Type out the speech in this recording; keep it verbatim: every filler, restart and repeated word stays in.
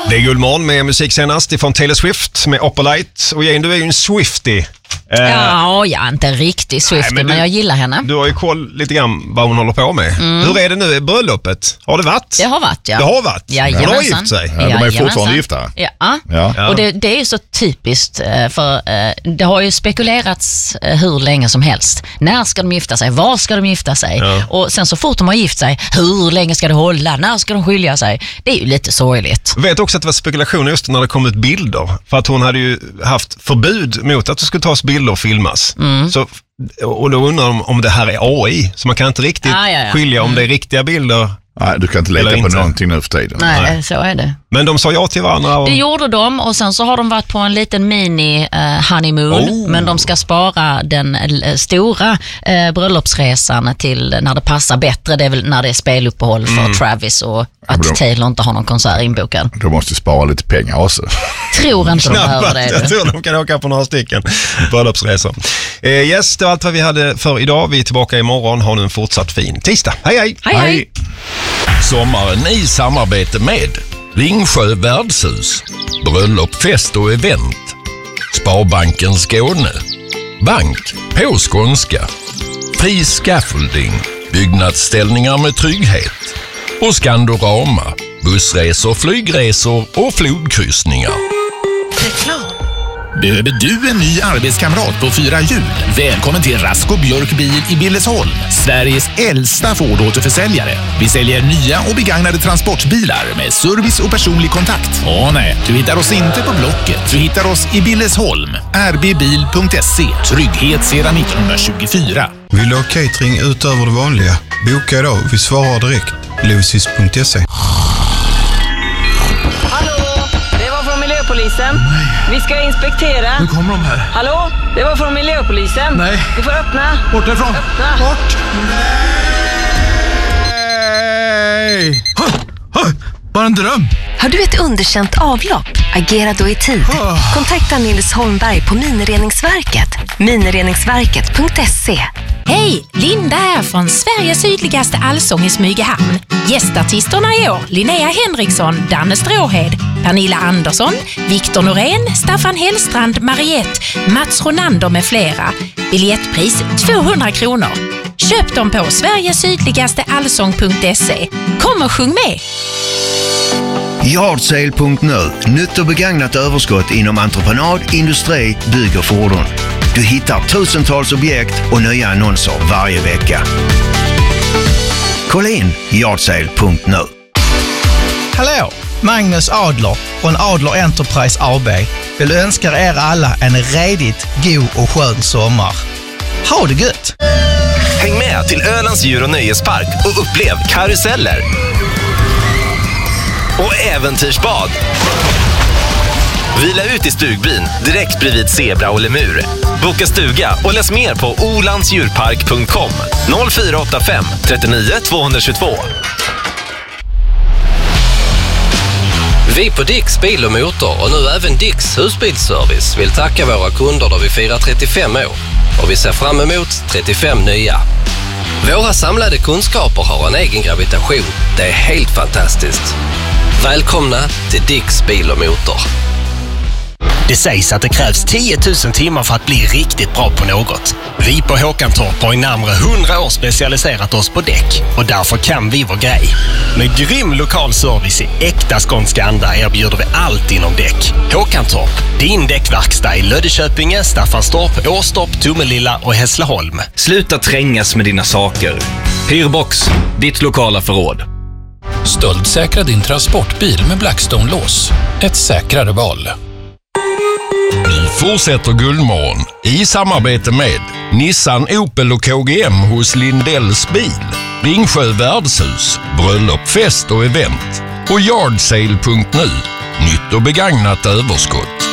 Det är Guldmorgon med musik senast ifrån Taylor Swift med Opalite. Och Jane, du är ju en Swiftie. Ja, jag är inte riktigt Swiftie, men, men jag gillar henne. Du har ju koll lite grann vad hon håller på med. Mm. Hur är det nu i bröllopet? Har det varit? Det har varit, ja. Det har varit? Ja, hon har gift sig. Ja, de är fortfarande gifta. Ja, ja. Och det, det är ju så typiskt, för det har ju spekulerats hur länge som helst. När ska de gifta sig? Var ska de gifta sig? Ja. Och sen så fort de har gift sig, hur länge ska det hålla? När ska de skilja sig? Det är ju lite sorgligt. Jag vet också att det var spekulationer just när det kom ut bilder. För att hon hade ju haft förbud mot att det skulle tas bilder och filmas. Mm. Så, och då undrar de om det här är A I. Så man kan inte riktigt ah, ja, ja. skilja om mm. det är riktiga bilder. Nej, du kan inte leta på inte. någonting nu för tiden. Nej, Nej, så är det. Men de sa ja till varandra. Och... Det gjorde de, och sen så har de varit på en liten mini uh, honeymoon. Oh. Men de ska spara den uh, stora uh, bröllopsresan till när det passar bättre. Det är väl när det är speluppehåll för mm. Travis och att ja, de, Taylor inte har någon konsert inbokad. De måste spara lite pengar också. Tror inte de behöver det. Jag tror de kan åka på några stycken bröllopsresor. Uh, yes, det var allt vad vi hade för idag. Vi är tillbaka imorgon. Ha nu en fortsatt fin tisdag. Hej, hej! Hej, hej! Sommaren i samarbete med Ringsjö värdshus, bröllop, fest och event, Sparbanken Skåne, Bank på skånska, Fri Scaffolding, byggnadsställningar med trygghet och Skandorama, bussresor, flygresor och flodkryssningar. Reklam. Behöver du en ny arbetskamrat på fyra hjul? Välkommen till Rask och Björk bil i Billesholm, Sveriges äldsta Ford-återförsäljare. Vi säljer nya och begagnade transportbilar med service och personlig kontakt. Åh nej, du hittar oss inte på Blocket. Du hittar oss i Billesholm. r b bil punkt se. Trygghet sedan nittonhundratjugofyra. Vill du ha catering utöver det vanliga? Boka idag. Vi svarar direkt. Lucis punkt se. Polisen. Vi ska inspektera. Nu kommer de här. Hallå? Det var från miljöpolisen. Nej. Du får öppna. Bort därifrån. Öppna. Bort. Nej. Bara en dröm. Har du ett underkänt avlopp? Agera då i tid. Kontakta Nils Holmberg på Minireningsverket. minireningsverket punkt se. Hej, Linda här från Sveriges sydligaste allsång i Smygehamn. Gästartisterna i år: Linnea Henriksson, Danne Stråhed, Pernilla Andersson, Viktor Norén, Staffan Hellstrand, Mariette, Mats Ronander med flera. Biljettpris tvåhundra kronor. Köp dem på sveriges sydligaste allsång punkt se. Kom och sjung med! Yardsale punkt nu. Nytt och begagnat överskott inom entreprenad, industri, bygg och fordon. Du hittar tusentals objekt och nya annonser varje vecka. Kolla in yardsale punkt nu. Hallå, Magnus Adler från Adler Enterprise A B vill önska er alla en redigt god och skön sommar. Ha det gött! Häng med till Ölands djur- och nöjespark och upplev karuseller och äventyrsbad. Vila ut i stugbyn direkt bredvid zebra och lemur. Boka stuga och läs mer på olandsdjurpark punkt com noll fyra åtta fem trettionio tvåhundratjugotvå. Vi på Dicks Bil och Motor och nu även Dicks husbilsservice vill tacka våra kunder då vi firar trettiofem år. Och vi ser fram emot trettiofem nya. Våra samlade kunskaper har en egen gravitation. Det är helt fantastiskt. Välkomna till Dicks Bil och Motor. Det sägs att det krävs tio tusen timmar för att bli riktigt bra på något. Vi på Håkantorp har i närmare hundra år specialiserat oss på däck och därför kan vi vår grej. Med grym lokal service i äkta skånska anda erbjuder vi allt inom däck. Håkantorp, din däckverkstad i Löddeköpinge, Staffanstorp, Åstorp, Tomelilla och Hässleholm. Sluta trängas med dina saker. Hyrbox, ditt lokala förråd. Stöldsäkra din transportbil med Blackstone-lås. Ett säkrare val. Vi fortsätter Guldmorgon i samarbete med Nissan, Opel och K G M hos Lindells bil, Ringsjö värdshus, bröllop, fest och event och yardsale punkt nu. Nytt och begagnat överskott.